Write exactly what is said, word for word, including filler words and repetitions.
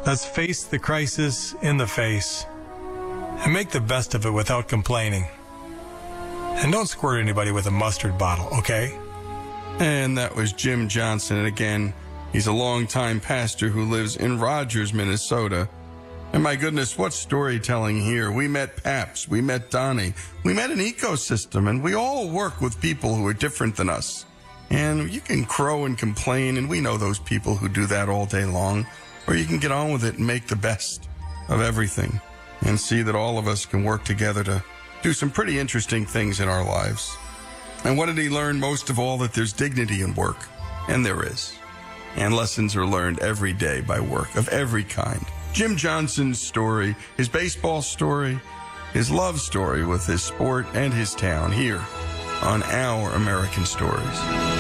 Let's face the crisis in the face and make the best of it without complaining. And don't squirt anybody with a mustard bottle, okay? And that was Jim Johnson. And again, he's a longtime pastor who lives in Rogers, Minnesota. And my goodness, what storytelling here. We met Paps, we met Donnie, we met an ecosystem, and we all work with people who are different than us. And you can crow and complain, and we know those people who do that all day long. Or you can get on with it and make the best of everything and see that all of us can work together to do some pretty interesting things in our lives. And what did he learn most of all? That there's dignity in work. And there is. And lessons are learned every day by work of every kind. Jim Johnson's story, his baseball story, his love story with his sport and his town here on Our American Stories.